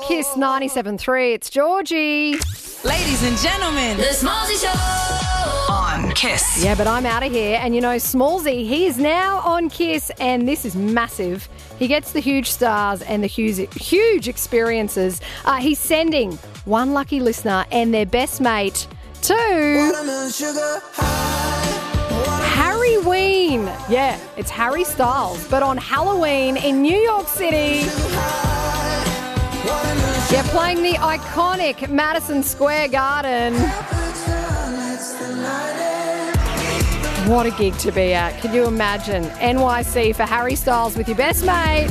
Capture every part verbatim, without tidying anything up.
Kiss ninety-seven point three. It's Georgie. Ladies and gentlemen, The Smallsy Show on Kiss. Yeah, but I'm out of here. And you know, Smallsy, he is now on Kiss, and this is massive. He gets the huge stars and the huge, huge experiences. Uh, he's sending one lucky listener and their best mate to Harry Ween. Yeah, it's Harry Styles, but on Halloween in New York City. Yeah, playing the iconic Madison Square Garden. What a gig to be at. Can you imagine? N Y C for Harry Styles with your best mate.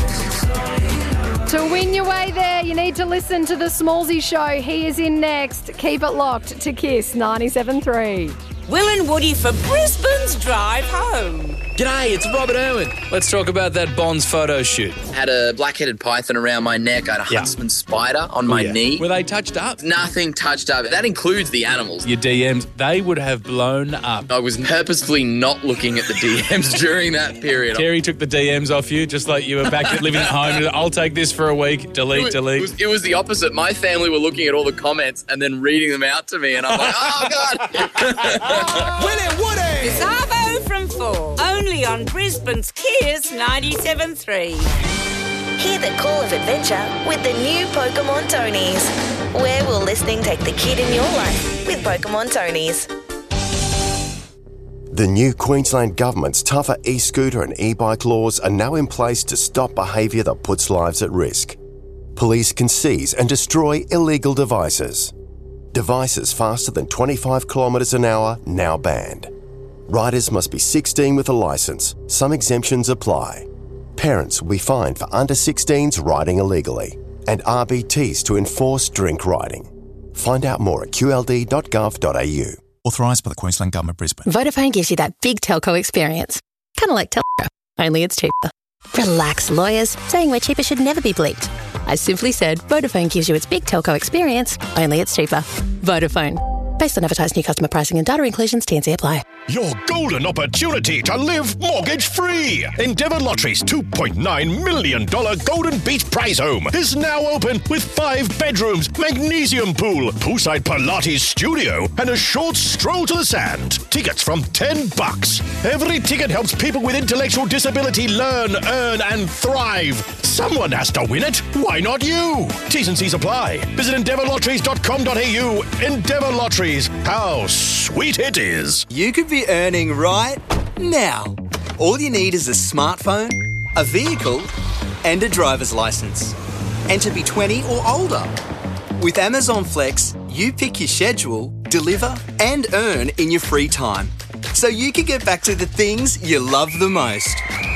To win your way there, you need to listen to the Smallsy Show. He is in next. Keep it locked to Kiss ninety-seven point three. Will and Woody for Brisbane's drive home. G'day, it's Robert Irwin. Let's talk about that Bonds photo shoot. Had a black-headed python around my neck. I had a Yeah. huntsman spider on my Yeah. knee. Were they touched up? Nothing touched up. That includes the animals. Your D Ms, they would have blown up. I was purposefully not looking at the D Ms during that period. Terry took the D Ms off you, just like you were back at living at home. I'll take this for a week. Delete, It was, delete. It was, it was the opposite. My family were looking at all the comments and then reading them out to me, and I'm like, oh, God. Will and Woody. Savo from four. Only on Brisbane's Kiss ninety-seven point three. Hear the call of adventure with the new Pokemon Tonys. Where will listening take the kid in your life with Pokemon Tonys? The new Queensland Government's tougher e-scooter and e-bike laws are now in place to stop behaviour that puts lives at risk. Police can seize and destroy illegal devices. Devices faster than twenty-five kilometres an hour now banned. Riders must be sixteen with a licence. Some exemptions apply. Parents will be fined for under sixteens riding illegally, and R B Ts to enforce drink riding. Find out more at q l d dot gov dot a u. Authorised by the Queensland Government, Brisbane. Vodafone gives you that big telco experience. Kind of like telco, only it's cheaper. Relax, lawyers. Saying we're cheaper should never be bleeped. I simply said Vodafone gives you its big telco experience, only it's cheaper. Vodafone. Based on advertised new customer pricing and data inclusions, T and C apply. Your golden opportunity to live mortgage-free. Endeavour Lottery's two point nine million dollars Golden Beach Prize Home is now open with five bedrooms, magnesium pool, poolside Pilates studio, and a short stroll to the sand. Tickets from ten bucks. Every ticket helps people with intellectual disability learn, earn, and thrive. Someone has to win it. Why not you? T's and C's apply. Visit endeavour lotteries dot com dot a u. Endeavour Lotteries. How sweet it is. You could be earning right now. All you need is a smartphone, a vehicle, and a driver's license. And to be twenty or older. With Amazon Flex, you pick your schedule, deliver, and earn in your free time. So you can get back to the things you love the most.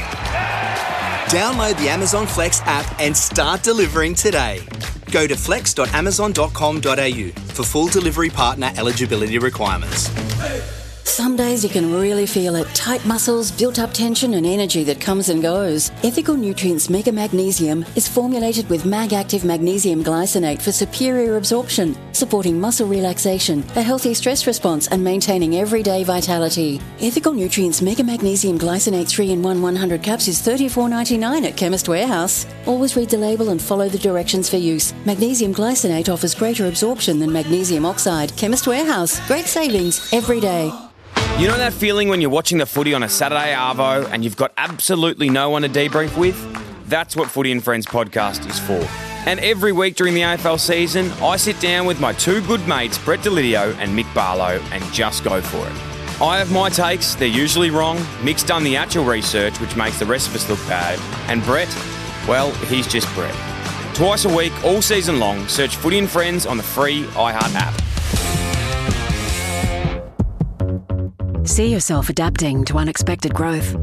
Download the Amazon Flex app and start delivering today. Go to flex dot amazon dot com dot a u for full delivery partner eligibility requirements. Some days you can really feel it. Tight muscles, built-up tension and energy that comes and goes. Ethical Nutrients Mega Magnesium is formulated with Mag-Active Magnesium Glycinate for superior absorption, supporting muscle relaxation, a healthy stress response and maintaining everyday vitality. Ethical Nutrients Mega Magnesium Glycinate three in one one hundred caps is thirty-four ninety-nine at Chemist Warehouse. Always read the label and follow the directions for use. Magnesium Glycinate offers greater absorption than magnesium oxide. Chemist Warehouse. Great savings every day. You know that feeling when you're watching the footy on a Saturday arvo and you've got absolutely no one to debrief with? That's what Footy and Friends podcast is for. And every week during the A F L season, I sit down with my two good mates, Brett Delidio and Mick Barlow, and just go for it. I have my takes, they're usually wrong. Mick's done the actual research, which makes the rest of us look bad. And Brett, well, he's just Brett. Twice a week, all season long, search Footy and Friends on the free iHeart app. See yourself adapting to unexpected growth.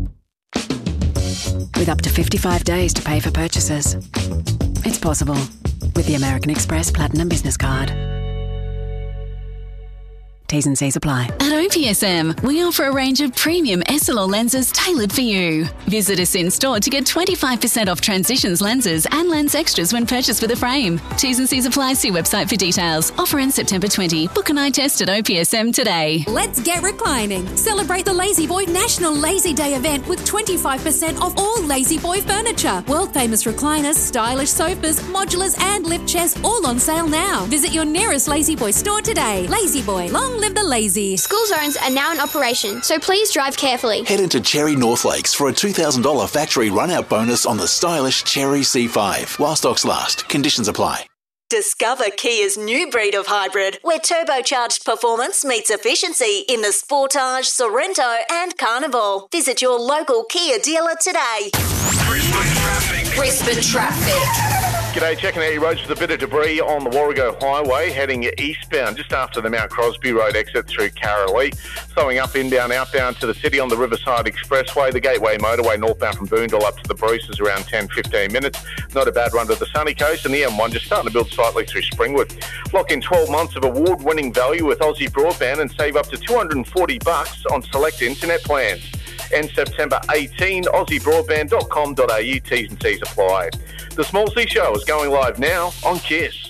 With up to fifty-five days to pay for purchases. It's possible with the American Express Platinum Business Card. T's and C's apply. At O P S M, we offer a range of premium S L R lenses tailored for you. Visit us in store to get twenty-five percent off Transitions lenses and lens extras when purchased with a frame. T's and C's apply. See website for details. Offer ends September twentieth. Book an eye test at O P S M today. Let's get reclining. Celebrate the Lazy Boy National Lazy Day event with twenty-five percent off all Lazy Boy furniture. World famous recliners, stylish sofas, modulars and lift chairs all on sale now. Visit your nearest Lazy Boy store today. Lazy Boy, long live the lazy. School zones are now in operation, so please drive carefully. Head into Cherry North Lakes for a two thousand dollars factory run-out bonus on the stylish Cherry C five. While stocks last, conditions apply. Discover Kia's new breed of hybrid, where turbocharged performance meets efficiency in the Sportage, Sorrento and Carnival. Visit your local Kia dealer today. Brisbane traffic. G'day, checking out your roads with a bit of debris on the Warrego Highway, heading eastbound just after the Mount Crosby Road exit through Karalee. Slowing up, inbound, outbound to the city on the Riverside Expressway, the Gateway Motorway northbound from Boondall up to the Bruces around ten to fifteen minutes. Not a bad run to the sunny coast, and the M one just starting to build slightly through Springwood. Lock in twelve months of award-winning value with Aussie Broadband and save up to two hundred forty bucks on select internet plans. End September eighteenth, aussie broadband dot com dot a u, T's and C's apply. The Small C Show is going live now on KISS.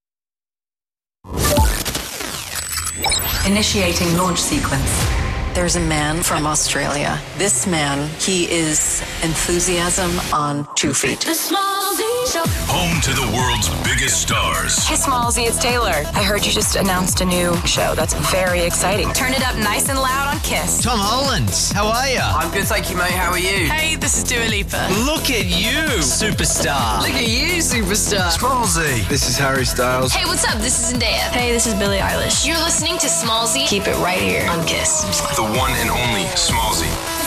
Initiating launch sequence. There's a man from Australia. This man, he is enthusiasm on two feet. The Small Z Show. Home to the world's biggest stars. Hey, Smallsy, it's Taylor. I heard you just announced a new show. That's very exciting. Turn it up nice and loud on KISS. Tom Holland, how are you? I'm good, thank you, mate. How are you? Hey, this is Dua Lipa. Look at you, superstar. Look at you, superstar. Smallsy. This is Harry Styles. Hey, what's up? This is Zendaya. Hey, this is Billie Eilish. You're listening to Smallsy. Keep it right here on KISS. The one and only Smallsy.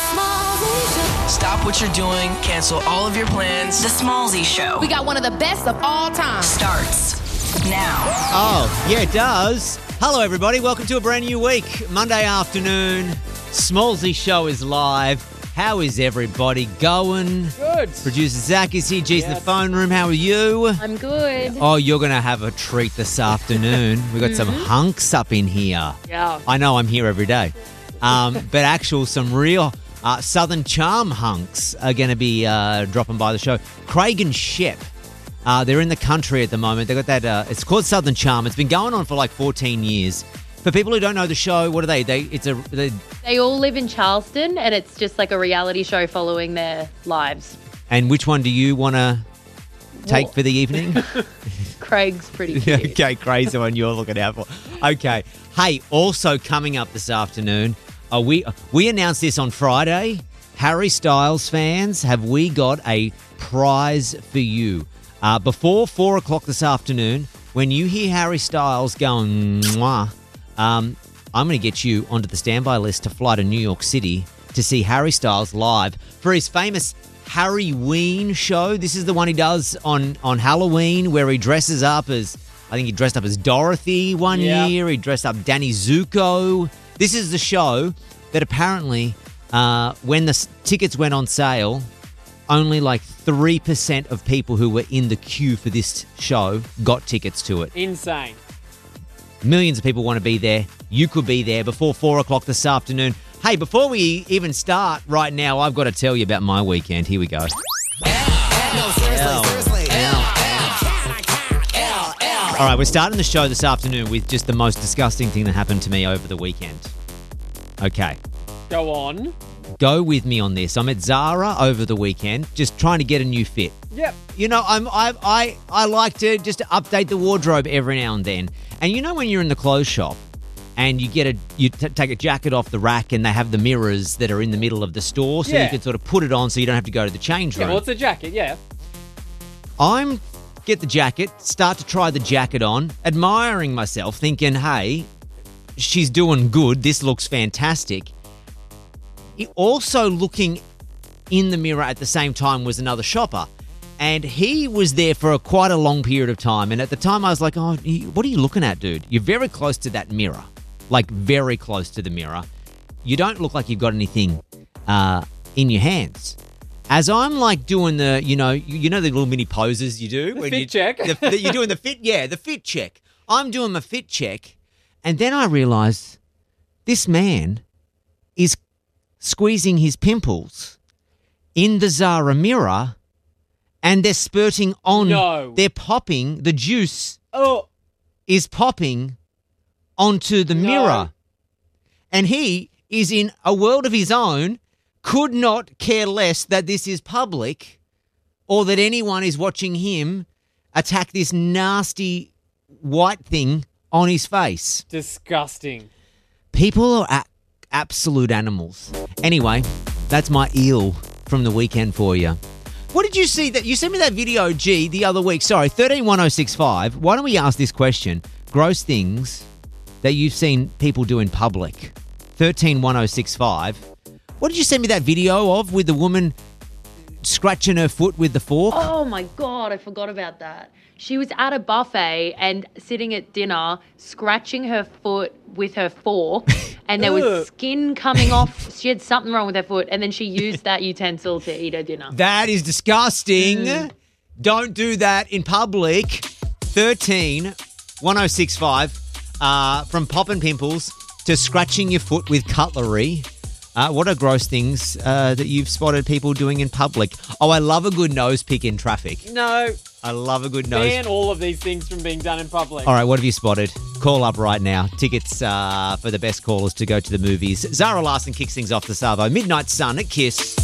Stop what you're doing. Cancel all of your plans. The Smallsy Show. We got one of the best of all time. Starts now. Oh, yeah, it does. Hello, everybody. Welcome to a brand new week. Monday afternoon. Smallsy Show is live. How is everybody going? Good. Producer Zach is here. G's in the phone room. How are you? I'm good. Oh, you're going to have a treat this afternoon. We've got some hunks up in here. Yeah. I know I'm here every day. Um, but actual, some real uh, Southern Charm hunks are going to be uh, dropping by the show. Craig and Shep, uh, they're in the country at the moment. They've got that, uh, it's called Southern Charm. It's been going on for like fourteen years. For people who don't know the show, what are they? They it's a they, they all live in Charleston, and it's just like a reality show following their lives. And which one do you want to take Well- for the evening? Craig's pretty cute. Okay, Craig's the one you're looking out for. Okay. Hey, also coming up this afternoon, uh, we we announced this on Friday. Harry Styles fans, have we got a prize for you? Uh, before four o'clock this afternoon, when you hear Harry Styles going, mwah, um, I'm going to get you onto the standby list to fly to New York City to see Harry Styles live for his famous Harry Ween show. This is the one he does on, on Halloween where he dresses up as, I think he dressed up as Dorothy one Yeah. year. He dressed up Danny Zuko. This is the show that apparently uh, when the s- tickets went on sale, only like three percent of people who were in the queue for this show got tickets to it. Insane. Millions of people want to be there. You could be there before four o'clock this afternoon. Hey, before we even start right now, I've got to tell you about my weekend. Here we go. No, seriously, seriously. All right, we're starting the show this afternoon with just the most disgusting thing that happened to me over the weekend. Okay. Go on. Go with me on this. I'm at Zara over the weekend, just trying to get a new fit. Yep. You know, I'm I I I like to just update the wardrobe every now and then. And you know when you're in the clothes shop and you get a you t- take a jacket off the rack and they have the mirrors that are in the middle of the store, so Yeah. you can sort of put it on so you don't have to go to the change Yeah, room. well, it's a jacket, yeah. I'm get the jacket, start to try the jacket on, admiring myself, thinking, hey, she's doing good. This looks fantastic. He- Also looking in the mirror at the same time was another shopper. And he was there for a quite a long period of time. And at the time I was like, oh, you- what are you looking at, dude? You're very close to that mirror. Like very close to the mirror. You don't look like you've got anything uh, in your hands. As I'm like doing the, you know, you, you know the little mini poses you do? The when fit you, check. The, the- you're doing the fit, yeah, the fit check. I'm doing my fit check. And then I realised This man is squeezing his pimples in the Zara mirror and they're spurting on. No. They're popping. The juice Oh. is popping onto the No. mirror. And he is in a world of his own, could not care less that this is public or that anyone is watching him attack this nasty white thing on his face. Disgusting. People are a- absolute animals. Anyway, that's my eel from the weekend for you. What did you see that you sent me that video, G, the other week? Sorry, thirteen one oh six five. Why don't we ask this question? Gross things that you've seen people do in public. thirteen one oh six five. What did you send me that video of with the woman scratching her foot with the fork? Oh my God, I forgot about that. She was at a buffet and sitting at dinner, scratching her foot with her fork, and there was Ugh. skin coming off. She had something wrong with her foot, and then she used that utensil to eat her dinner. That is disgusting. Mm. Don't do that in public. thirteen one oh six five. Uh, from popping pimples to scratching your foot with cutlery. Uh, what are gross things uh, that you've spotted people doing in public? Oh, I love a good nose pick in traffic. No. I love a good nose. Ban all of these things from being done in public. All right, what have you spotted? Call up right now. Tickets uh, for the best callers to go to the movies. Zara Larson kicks things off the Savo. Midnight Sun at Kiss.